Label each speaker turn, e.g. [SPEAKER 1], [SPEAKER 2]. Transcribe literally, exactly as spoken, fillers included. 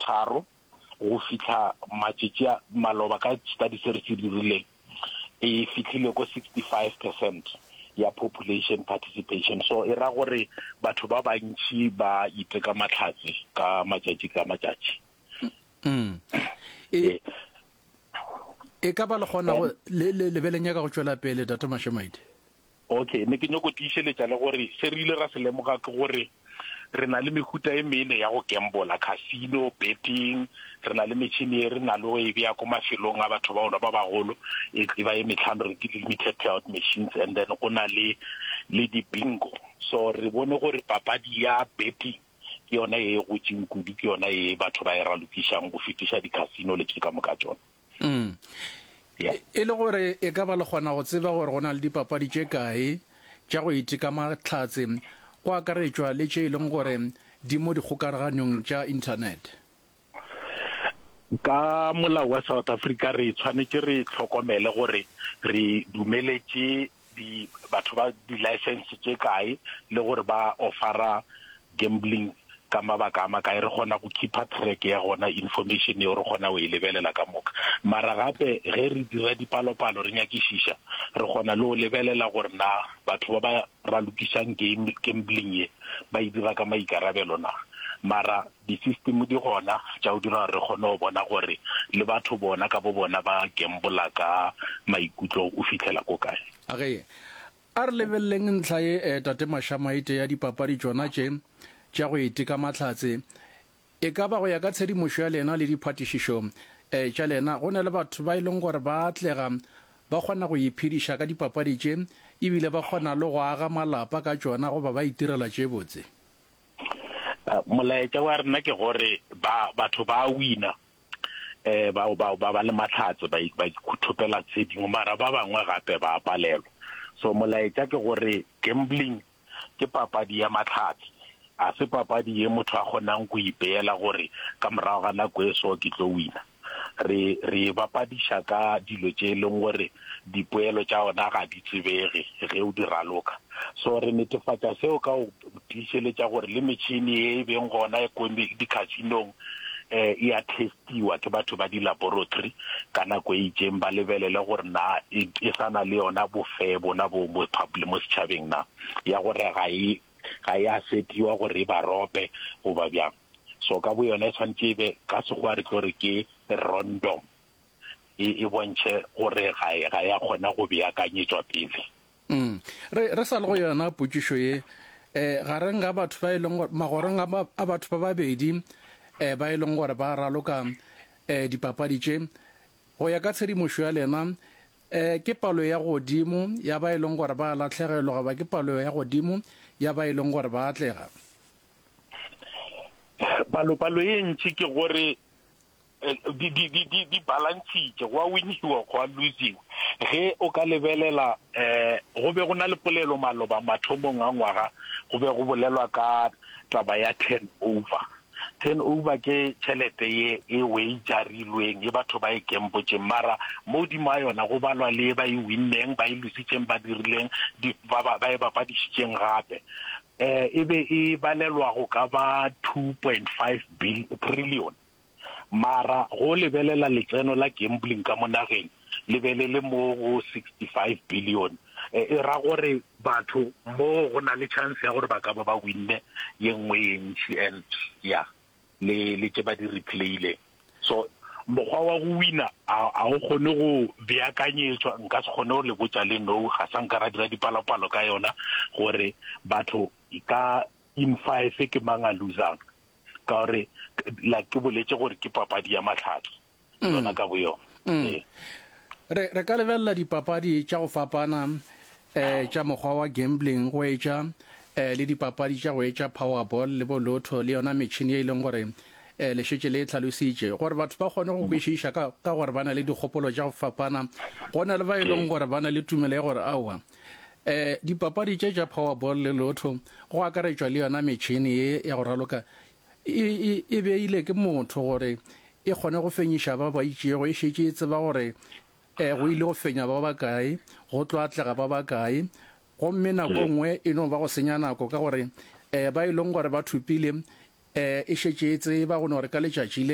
[SPEAKER 1] tharo go fitlha matšatši a maloba ka study se re se dirileng e fitlhile ko sixty-five percent ya population participation. So e ra gore batho ba bantši ba iteka matlhatse ka matšatši ka matšatši.
[SPEAKER 2] Mm. E e ka ba le gona go le le beleng ya ka go tšwela pele Dr. Mashamaite.
[SPEAKER 1] Okay, ne ke nyoko tiišeletša le gore se re ile ra se lemoga ke gore re na le mehuta e mene ya go gambola, casino, betting, re na le metšhini e re na le go e bea ko mafelong a batho ba ona ba bagolo e ba e metlhano re ke limited payout machines, and then go na le le di-bingo. So re bone gore papadi ya betting ke yona e go tseng kudu, ke yona e batho ba e ralokišang go fetiša di-casino le ke ka moka tsona.
[SPEAKER 2] Mm. E le gore e ka ba le gona go tseba gore go na le dipapadi tše kae tša go iteka matlhatse go akaretšwa le tše e leng gore di mo dikgokaganyong tša internet?
[SPEAKER 1] Ka molao wa South Africa re tshwanetse re tlhokomele gore re dumeletše di batho ba di-license tše kae le gore ba offera gambling ka mabaka a makae, re kgona go keepa track ya gona information e re kgona go e lebelela ka moka. Mara gape ge re dira dipalopalo re nyakišiša re kgona le go lebelela gore na batho ba ba ralokišang game gambling ye ba e dira ka maikarabelo na. Mara di-system di gona tša o dira re kgone go bona gore le batho bona ka bo bona ba gambola ka maikutlo o fitlhela ko kae.
[SPEAKER 2] Okay, a re lebeleleng ntlha e Tate Mashamaite ya dipapadi tšona tše tša go iteka matlhatse e ka ba go ya ka tshedimošo ya lena le diphatišišo um tša lena go na le batho ba e leng gore ba atlega ba kgona go iphediša ka dipapadi tše ebile ba kgona le go aga malapa ka tšona goba ba itirela tše botse?
[SPEAKER 1] Molaetša wa rena ke gore ba batho ba wina eh ba ba ba le matlhatse ba ba ikuthopela tse dingwe, mara ba bangwe gape ba palelwa. So molaetša ke gore gambling ke papadi ya matlhatse, a se papadi ye motho a kgonang go ipeela gore ka morago ga nako e so ke tlo wina. Re re bapadiša ka dilo tše leng gore dipoelo tša ona ga di tsebege ge o di raloka. So re netefatša seo ka o tiišeletša gore le metšhini e beng gona e ko di-casinong eh e a testiwa ke batho ba di-laboratory ka nako e itseng ba lebelele gore na e sana le yona bofebo na bo mo setšhabeng na ya gore ga e ga ya setiwa gore ba rope go ba bjang. So ka bo yone tshwantse be ka segwa re tlo re ke random e e bontšhe gore ga ga ya kgona go beakanyetswa pele.
[SPEAKER 2] Mm. re re sa le go yona potšišo ye eh gareng ga batho ba e leng gore magoreng a batho ba babedi eh ba e leng gore ba raloka eh dipapadi tše go ya ka tshedimošo ya lena eh ke palo ya godimo ya ba e leng gore ba latlhegelwa ba ke palo ya godimo ya ba e leng gore ba atlega?
[SPEAKER 1] Palo palo e ntši ke gore di di di di di balance go a winiwa go a losiwa. Ge o ka lebelela eh go be go na le polelo maloba mathomong a ngwaga go be go bolelwa ka taba ya ten over. Ten over ke tšhelete ye e wagerilweng e batho ba e gambotšeng, mara mo di ma yona go balwa le ba e winneng ba e lositšeng ba dirileng ba e bapadišitšeng gape. Eh e be e balelwa go ka ba two point five trillion, mara go lebelela letseno la gambling ka mo nageng lebelele mo go sixty-five billion. E ra gore batho mo go na le chance ya gore ba ka ba ba winne ye nngwe e ntši and ya le le ke ba di replayile. So mokgwa wa go wina a o kgone go beakanyetswa, nka se kgone go le botša le no ga sa nka ra dira dipalopalo ka yona gore batho ka in five ke mang a losang ka gore la ke boletse gore ke papadi ya matlhatse yona ka bo yona.
[SPEAKER 2] re re ka lebelela dipapadi tša go fapana eh tša mokgwa wa gambling go etša eh le dipapadi tša go etša powerball le bo lotto le yona metšhini e leng gore eh le šetše le tlhalositše gore batho ba kgone go kwešiša ka ka gore ba na le dikgopolo tša go fapana. Go na le ba e leng gore ba na le tumelo ya gore aowa eh dipapadi tše tša powerball le lotto go akaretšwa le yona metšhini ye ya go raloka e e beile ke motho gore e kgone go fenyiša ba ba itšego e šetše e tseba gore eh go ile go fenya ba ba kae go tlo atlega ba ba kae gomme nako nngwe e no ba go senya nako ka gore eh ba e leng gore ba thupile eh e šetše e tseba go no re ka letšatši le